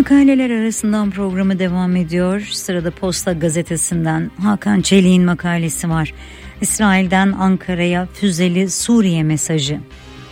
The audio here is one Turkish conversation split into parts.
Makaleler arasından programı devam ediyor. Sırada Posta Gazetesi'nden Hakan Çelik'in makalesi var. İsrail'den Ankara'ya füzeli Suriye mesajı.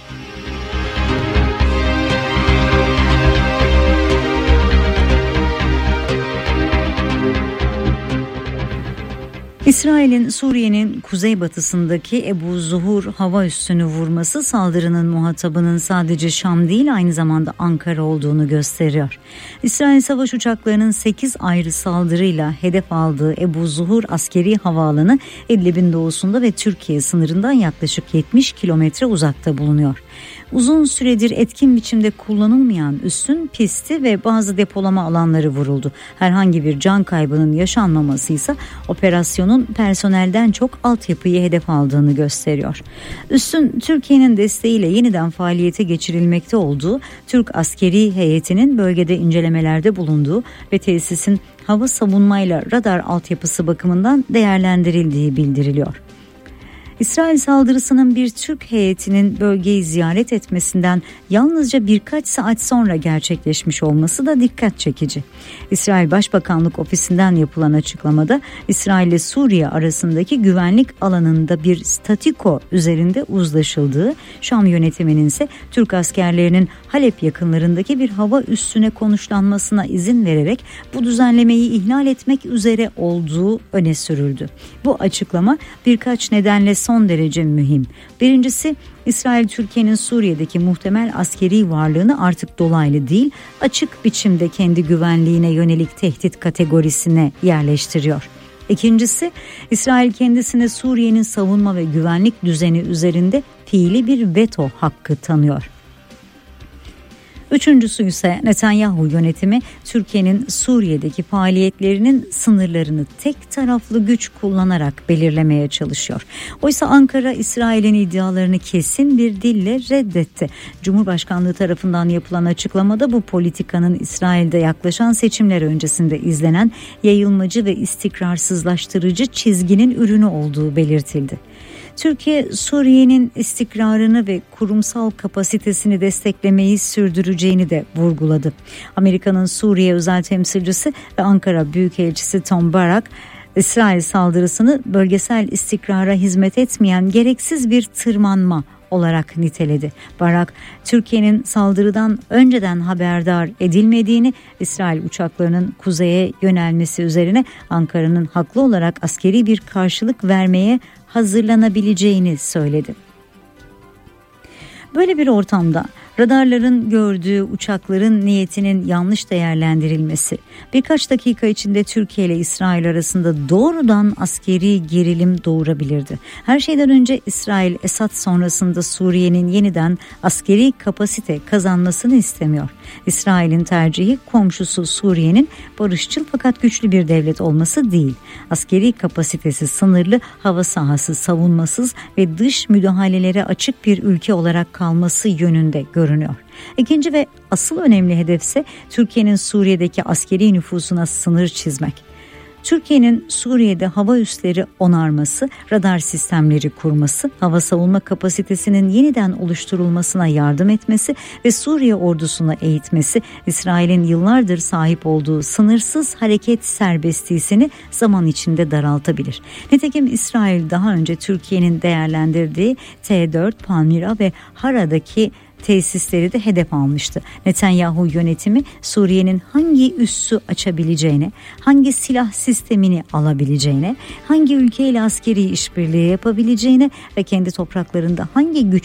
İsrail'in Suriye'nin kuzeybatısındaki Ebu Zuhur hava üssünü vurması saldırının muhatabının sadece Şam değil aynı zamanda Ankara olduğunu gösteriyor. İsrail savaş uçaklarının 8 ayrı saldırıyla hedef aldığı Ebu Zuhur askeri havaalanı İdlib'in doğusunda ve Türkiye sınırından yaklaşık 70 kilometre uzakta bulunuyor. Uzun süredir etkin biçimde kullanılmayan üssün pisti ve bazı depolama alanları vuruldu. Herhangi bir can kaybının yaşanmaması ise operasyonun personelden çok altyapıyı hedef aldığını gösteriyor. Üssün Türkiye'nin desteğiyle yeniden faaliyete geçirilmekte olduğu, Türk askeri heyetinin bölgede incelemelerde bulunduğu ve tesisin hava savunmayla radar altyapısı bakımından değerlendirildiği bildiriliyor. İsrail saldırısının bir Türk heyetinin bölgeyi ziyaret etmesinden yalnızca birkaç saat sonra gerçekleşmiş olması da dikkat çekici. İsrail Başbakanlık Ofisi'nden yapılan açıklamada İsrail ile Suriye arasındaki güvenlik alanında bir statiko üzerinde uzlaşıldığı, Şam yönetiminin ise Türk askerlerinin Halep yakınlarındaki bir hava üssüne konuşlanmasına izin vererek bu düzenlemeyi ihlal etmek üzere olduğu öne sürüldü. Bu açıklama birkaç nedenle son derece mühim. Birincisi, İsrail Türkiye'nin Suriye'deki muhtemel askeri varlığını artık dolaylı değil, açık biçimde kendi güvenliğine yönelik tehdit kategorisine yerleştiriyor. İkincisi, İsrail kendisine Suriye'nin savunma ve güvenlik düzeni üzerinde fiili bir veto hakkı tanıyor. Üçüncüsü ise Netanyahu yönetimi Türkiye'nin Suriye'deki faaliyetlerinin sınırlarını tek taraflı güç kullanarak belirlemeye çalışıyor. Oysa Ankara İsrail'in iddialarını kesin bir dille reddetti. Cumhurbaşkanlığı tarafından yapılan açıklamada bu politikanın İsrail'de yaklaşan seçimler öncesinde izlenen yayılmacı ve istikrarsızlaştırıcı çizginin ürünü olduğu belirtildi. Türkiye, Suriye'nin istikrarını ve kurumsal kapasitesini desteklemeyi sürdüreceğini de vurguladı. Amerika'nın Suriye özel temsilcisi ve Ankara Büyükelçisi Tom Barak, İsrail saldırısını bölgesel istikrara hizmet etmeyen gereksiz bir tırmanma olarak niteledi. Barak, Türkiye'nin saldırıdan önceden haberdar edilmediğini, İsrail uçaklarının kuzeye yönelmesi üzerine Ankara'nın haklı olarak askeri bir karşılık vermeye hazırlanabileceğini söyledi. Böyle bir ortamda radarların gördüğü uçakların niyetinin yanlış değerlendirilmesi, birkaç dakika içinde Türkiye ile İsrail arasında doğrudan askeri gerilim doğurabilirdi. Her şeyden önce İsrail, Esad sonrasında Suriye'nin yeniden askeri kapasite kazanmasını istemiyor. İsrail'in tercihi komşusu Suriye'nin barışçıl fakat güçlü bir devlet olması değil. Askeri kapasitesi sınırlı, hava sahası savunmasız ve dış müdahalelere açık bir ülke olarak kalması yönünde görünüyor. İkinci ve asıl önemli hedefse Türkiye'nin Suriye'deki askeri nüfusuna sınır çizmek. Türkiye'nin Suriye'de hava üsleri onarması, radar sistemleri kurması, hava savunma kapasitesinin yeniden oluşturulmasına yardım etmesi ve Suriye ordusuna eğitmesi, İsrail'in yıllardır sahip olduğu sınırsız hareket serbestliğini zaman içinde daraltabilir. Nitekim İsrail daha önce Türkiye'nin değerlendirdiği T4, Palmira ve Hara'daki tesisleri de hedef almıştı. Netanyahu yönetimi Suriye'nin hangi üssü açabileceğine, hangi silah sistemini alabileceğine, hangi ülkeyle askeri işbirliği yapabileceğine ve kendi topraklarında hangi güç